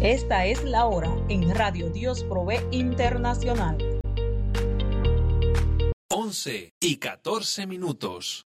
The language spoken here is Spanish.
Esta es la hora en Radio Dios Provee Internacional. 11:14.